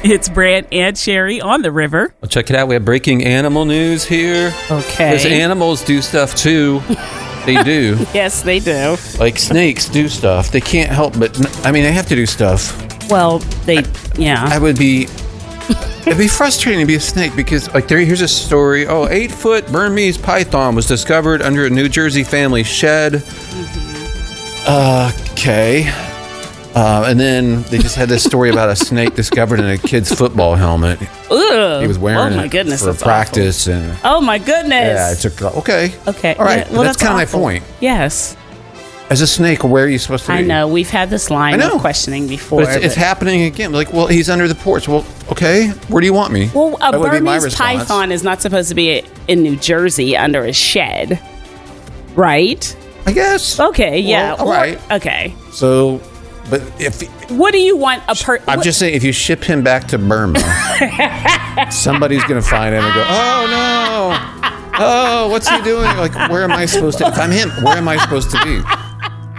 It's Brant and Sherry on the river. Well, check it out. We have breaking animal news here. Okay. Because animals do stuff too. They do. Yes, they do. Like snakes do stuff. They can't help but, they have to do stuff. Well, It'd be frustrating to be a snake because, here's a story. 8-foot Burmese python was discovered under a New Jersey family shed. Mm-hmm. Okay. And then they just had this story about a snake discovered in a kid's football helmet. Ugh. He was wearing it for practice. And oh, my goodness. Yeah, it took... Okay. Okay. All right. Yeah, that's kind of my point. Yes. As a snake, where are you supposed to be? I know. We've had this line of questioning before. But it's happening again. He's under the porch. Well, okay. Where do you want me? Well, a Burmese python is not supposed to be in New Jersey under a shed. Right? I guess. Okay, yeah. All right. Okay. So... But what do you want I'm just saying, if you ship him back to Burma, somebody's going to find him and go, oh, no. Oh, what's he doing? Where am I supposed to... If I'm him, where am I supposed to be?